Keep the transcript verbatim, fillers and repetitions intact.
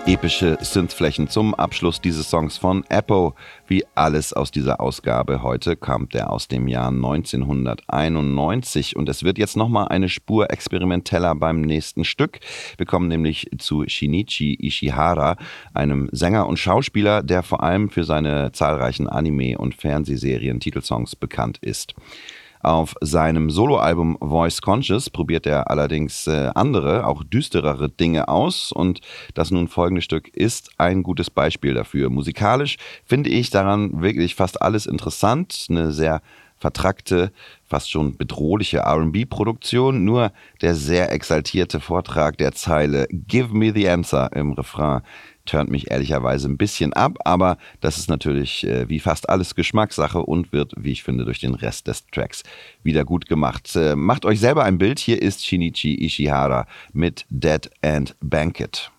Epische Synthflächen zum Abschluss dieses Songs von Eppo. Wie alles aus dieser Ausgabe heute kam der aus dem Jahr neunzehnhunderteinundneunzig und es wird jetzt nochmal eine Spur experimenteller beim nächsten Stück. Wir kommen nämlich zu Shinichi Ishihara, einem Sänger und Schauspieler, der vor allem für seine zahlreichen Anime- und Fernsehserien-Titelsongs bekannt ist. Auf seinem Soloalbum Voice Conscious probiert er allerdings äh, andere, auch düsterere Dinge aus und das nun folgende Stück ist ein gutes Beispiel dafür. Musikalisch finde ich daran wirklich fast alles interessant, eine sehr vertrackte, fast schon bedrohliche R and B-Produktion, nur der sehr exaltierte Vortrag der Zeile Give me the answer im Refrain turnt mich ehrlicherweise ein bisschen ab, aber das ist natürlich äh, wie fast alles Geschmackssache und wird, wie ich finde, durch den Rest des Tracks wieder gut gemacht. Äh, macht euch selber ein Bild, hier ist Shinichi Ishihara mit Dead End Banquet.